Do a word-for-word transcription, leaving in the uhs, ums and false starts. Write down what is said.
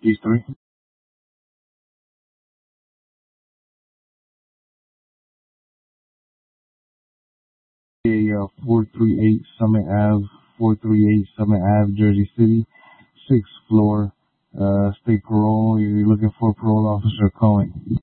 These three. Yeah, four three eight Summit Ave, four three eight Summit Ave, Jersey City, sixth floor, uh, state parole. You're looking for parole officer calling.